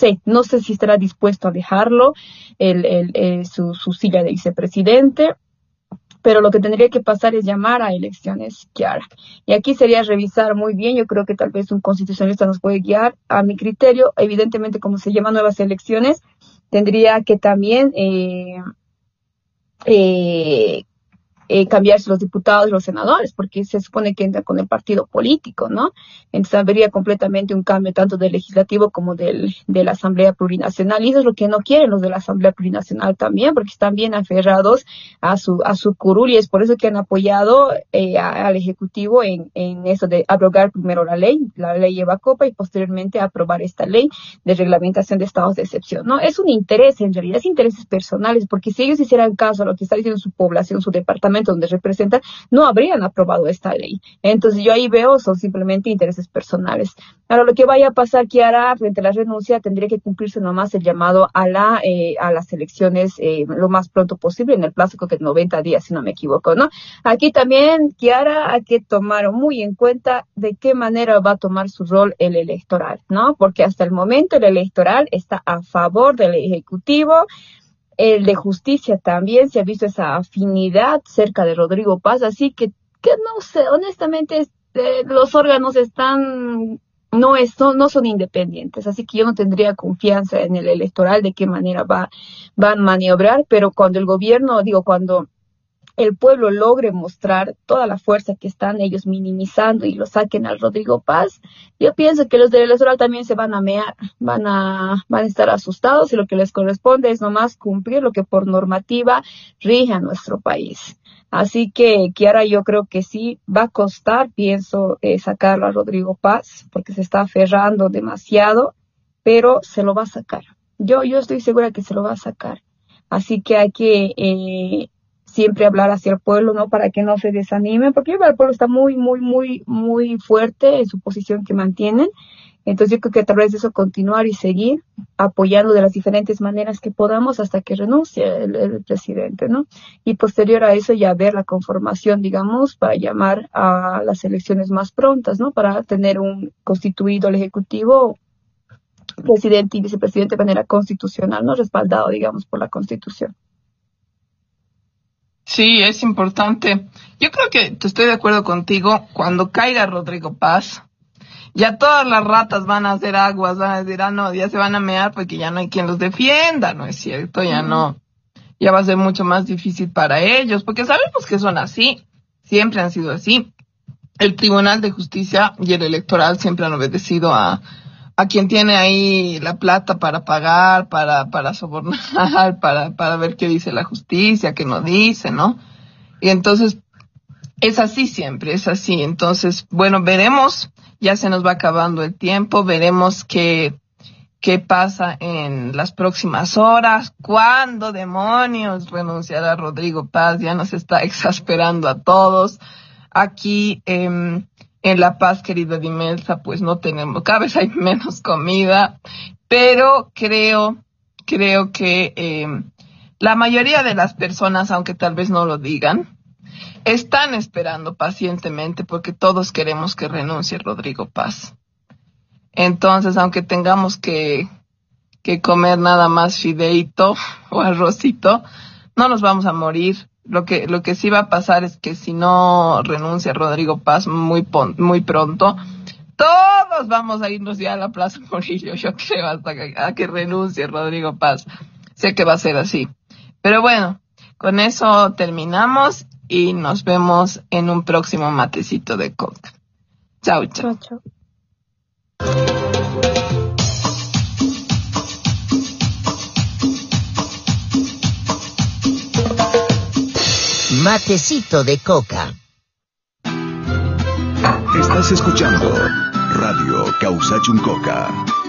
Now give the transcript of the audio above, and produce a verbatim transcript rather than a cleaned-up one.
sé, no sé si estará dispuesto a dejarlo, el, el, el, su, su silla de vicepresidente, pero lo que tendría que pasar es llamar a elecciones, Kiara. Y aquí sería revisar muy bien, yo creo que tal vez un constitucionalista nos puede guiar. A mi criterio, evidentemente, como se llaman nuevas elecciones, tendría que también eh, eh, eh, cambiarse los diputados y los senadores, porque se supone que entra con el partido político, ¿no? Entonces habría completamente un cambio tanto del legislativo como del, de la Asamblea Plurinacional, y eso es lo que no quieren los de la Asamblea Plurinacional también, porque están bien aferrados a su a su curul, y es por eso que han apoyado eh, a, al Ejecutivo en, en eso de abrogar primero la ley, la ley Evacopa, y posteriormente aprobar esta ley de reglamentación de estados de excepción, ¿no? Es un interés, en realidad, es intereses personales, porque si ellos hicieran caso a lo que está diciendo su población, su departamento, donde representan, no habrían aprobado esta ley. Entonces yo ahí veo, son simplemente intereses personales. Ahora, lo que vaya a pasar, Kiara, frente a la renuncia, tendría que cumplirse nomás el llamado a la eh, a las elecciones eh, lo más pronto posible, en el plazo que noventa días, si no me equivoco, ¿no? Aquí también, Kiara, hay que tomar muy en cuenta de qué manera va a tomar su rol el electoral, ¿no? Porque hasta el momento el electoral está a favor del Ejecutivo. El de justicia también se ha visto esa afinidad cerca de Rodrigo Paz, así que, que no sé, honestamente eh, los órganos están, no, es, no, no son independientes, así que yo no tendría confianza en el electoral de qué manera va, van a maniobrar, pero cuando el gobierno, digo, cuando el pueblo logre mostrar toda la fuerza que están ellos minimizando y lo saquen al Rodrigo Paz, yo pienso que los del electoral también se van a mear, van a, van a estar asustados, y lo que les corresponde es nomás cumplir lo que por normativa rige a nuestro país. Así que, Kiara, yo creo que sí va a costar, pienso, eh, sacarlo a Rodrigo Paz, porque se está aferrando demasiado, pero se lo va a sacar. Yo, yo estoy segura que se lo va a sacar. Así que hay que eh, siempre hablar hacia el pueblo, ¿no? Para que no se desanimen, porque el pueblo está muy, muy, muy, muy fuerte en su posición que mantienen. Entonces yo creo que a través de eso continuar y seguir apoyando de las diferentes maneras que podamos hasta que renuncie el, el presidente, ¿no? Y posterior a eso ya ver la conformación, digamos, para llamar a las elecciones más prontas, ¿no? Para tener un constituido el Ejecutivo, presidente y vicepresidente de manera constitucional, ¿no? Respaldado, digamos, por la Constitución. Sí, es importante. Yo creo que estoy de acuerdo contigo. Cuando caiga Rodrigo Paz, ya todas las ratas van a hacer aguas, van a decir, ah, no, ya se van a mear porque ya no hay quien los defienda, ¿no es cierto? Ya uh-huh. no, ya va a ser mucho más difícil para ellos, porque sabemos que son así, siempre han sido así. El Tribunal de Justicia y el Electoral siempre han obedecido a, a quien tiene ahí la plata para pagar, para, para sobornar, para, para ver qué dice la justicia, qué no dice, ¿no? Y entonces, es así siempre, es así. Entonces, bueno, veremos. Ya se nos va acabando el tiempo, veremos qué, qué pasa en las próximas horas. ¿Cuándo demonios renunciará Rodrigo Paz? Ya nos está exasperando a todos. Aquí eh, en La Paz, querida Dimelsa, pues no tenemos, cada vez hay menos comida, pero creo, creo que eh, la mayoría de las personas, aunque tal vez no lo digan, están esperando pacientemente porque todos queremos que renuncie Rodrigo Paz. Entonces, aunque tengamos que, que comer nada más fideito o arrocito, no nos vamos a morir. Lo que, lo que sí va a pasar es que si no renuncia Rodrigo Paz muy, pon, muy pronto, todos vamos a irnos ya a la Plaza Murillo, yo creo, hasta que, a que renuncie Rodrigo Paz. Sé que va a ser así. Pero bueno, con eso terminamos. Y nos vemos en un próximo matecito de coca. Chao, chao. Chao, chao. Matecito de coca. Estás escuchando Radio Causachuncoca.